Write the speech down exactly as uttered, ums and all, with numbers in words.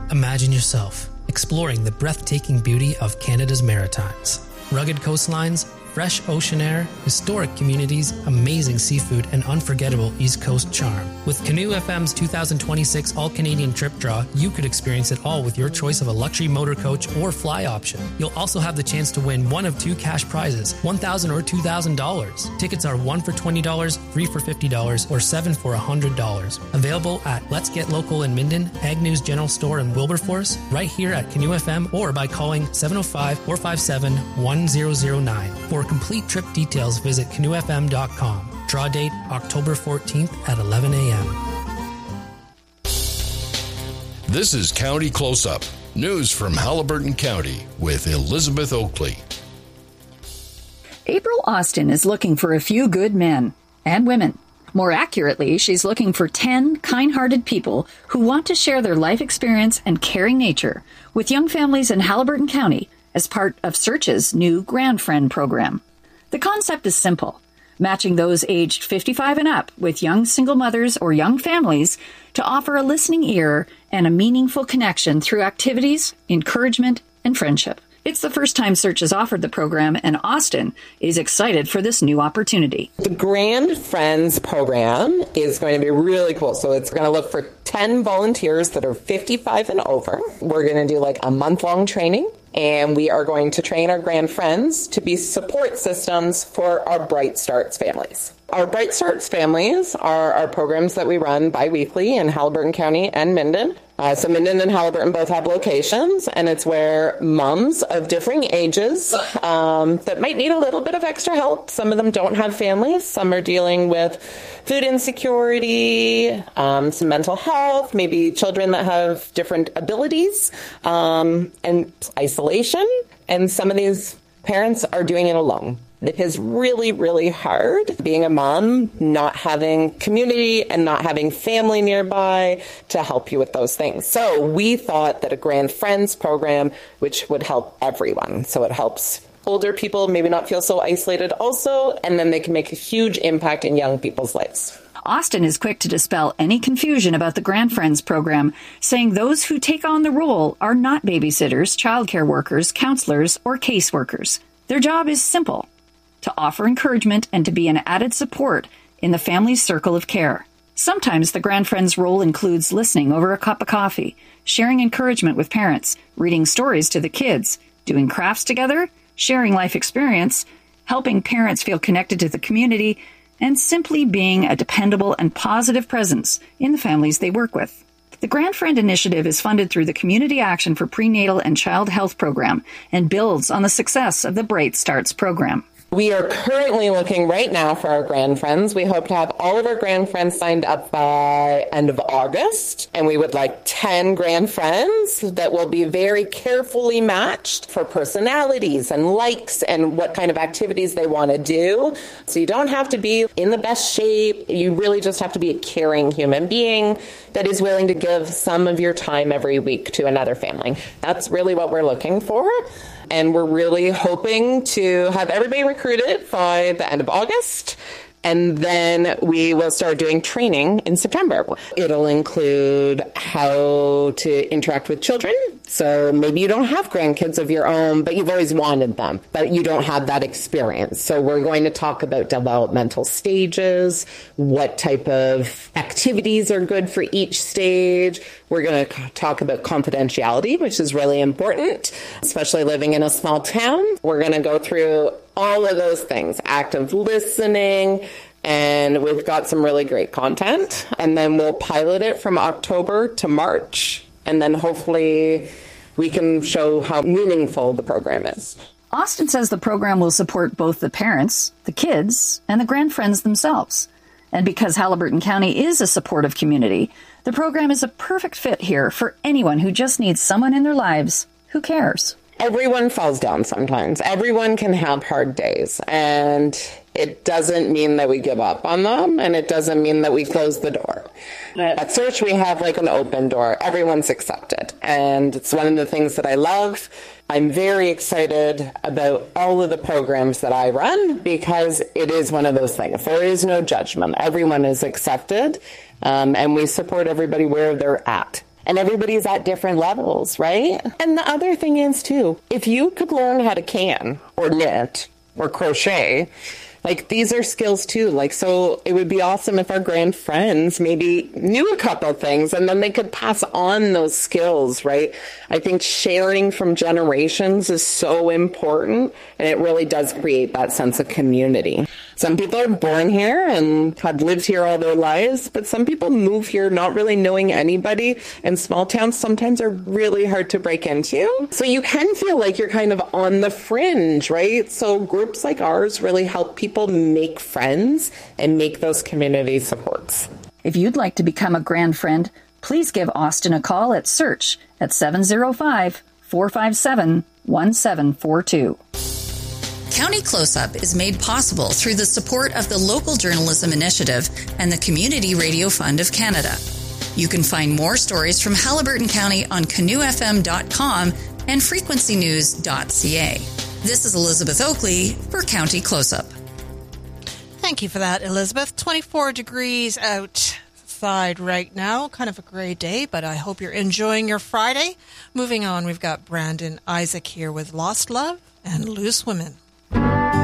Imagine yourself exploring the breathtaking beauty of Canada's Maritimes. Rugged coastlines, fresh ocean air, historic communities, amazing seafood, and unforgettable East Coast charm. With Canoe F M's two thousand twenty-six All-Canadian Trip Draw, you could experience it all with your choice of a luxury motor coach or fly option. You'll also have the chance to win one of two cash prizes, one thousand dollars or two thousand dollars. Tickets are one for twenty dollars, three for fifty dollars, or seven for one hundred dollars. Available at Let's Get Local in Minden, Agnew's General Store in Wilberforce, right here at Canoe F M, or by calling seven oh five, four five seven, one zero zero nine. For complete trip details, visit canoe f m dot com. Draw date October fourteenth at eleven a.m. This is County Close-Up, news from Haliburton County with Elizabeth Oakley. April Austin is looking for a few good men and women. More accurately, she's looking for ten kind-hearted people who want to share their life experience and caring nature with young families in Haliburton County as part of Search's new Grand Friend program. The concept is simple, matching those aged fifty-five and up with young single mothers or young families to offer a listening ear and a meaningful connection through activities, encouragement, and friendship. It's the first time Search has offered the program, and Austin is excited for this new opportunity. The Grand Friends program is going to be really cool. So it's going to look for ten volunteers that are fifty-five and over. We're going to do like a month-long training. And we are going to train our Grand Friends to be support systems for our Bright Starts families. Our Bright Starts families are our programs that we run bi-weekly in Haliburton County and Minden. Uh, so Minden and Haliburton both have locations, and it's where moms of differing ages um, that might need a little bit of extra help. Some of them don't have families. Some are dealing with food insecurity, um, some mental health, maybe children that have different abilities, um, and isolation. And some of these parents are doing it alone. It is really, really hard being a mom, not having community and not having family nearby to help you with those things. So we thought that a Grand Friends program, which would help everyone. So it helps older people maybe not feel so isolated also, and then they can make a huge impact in young people's lives. Austin is quick to dispel any confusion about the Grand Friends program, saying those who take on the role are not babysitters, childcare workers, counselors, or caseworkers. Their job is simple: to offer encouragement and to be an added support in the family's circle of care. Sometimes the Grand Friends role includes listening over a cup of coffee, sharing encouragement with parents, reading stories to the kids, doing crafts together, sharing life experience, helping parents feel connected to the community, and simply being a dependable and positive presence in the families they work with. The Grand Friend Initiative is funded through the Community Action for Prenatal and Child Health Program and builds on the success of the Bright Starts program. We are currently looking right now for our Grand Friends. We hope to have all of our Grand Friends signed up by end of August. And we would like ten Grand Friends that will be very carefully matched for personalities and likes and what kind of activities they want to do. So you don't have to be in the best shape. You really just have to be a caring human being that is willing to give some of your time every week to another family. That's really what we're looking for. And we're really hoping to have everybody recruited by the end of August. And then we will start doing training in September. It'll include how to interact with children. So maybe you don't have grandkids of your own, but you've always wanted them, but you don't have that experience. So we're going to talk about developmental stages, what type of activities are good for each stage. We're going to talk about confidentiality, which is really important, especially living in a small town. We're going to go through all of those things, active listening, and we've got some really great content. And then we'll pilot it from October to March, and then hopefully we can show how meaningful the program is. Austin says the program will support both the parents, the kids, and the Grand Friends themselves. And because Haliburton County is a supportive community, the program is a perfect fit here for anyone who just needs someone in their lives who cares. Everyone falls down sometimes. Everyone can have hard days, and it doesn't mean that we give up on them, and it doesn't mean that we close the door. At Search, we have like an open door. Everyone's accepted, and it's one of the things that I love. I'm very excited about all of the programs that I run because it is one of those things. There is no judgment. Everyone is accepted, um, and we support everybody where they're at. And everybody's at different levels, right? And the other thing is, too, if you could learn how to can or knit or crochet, like, these are skills, too. Like, so it would be awesome if our grand friends maybe knew a couple things and then they could pass on those skills, right? I think sharing from generations is so important, and it really does create that sense of community. Some people are born here and have lived here all their lives, but some people move here not really knowing anybody, and small towns sometimes are really hard to break into. So you can feel like you're kind of on the fringe, right? So groups like ours really help people make friends and make those community supports. If you'd like to become a grand friend, please give Austin a call at Search at seven oh five, four five seven, one seven four two. County Close-Up is made possible through the support of the Local Journalism Initiative and the Community Radio Fund of Canada. You can find more stories from Haliburton County on canoe f m dot com and frequency news dot c a. This is Elizabeth Oakley for County Close-Up. Thank you for that, Elizabeth. twenty-four degrees outside right now. Kind of a gray day, but I hope you're enjoying your Friday. Moving on, we've got Brandon Isaac here with Lost Love and Loose Women.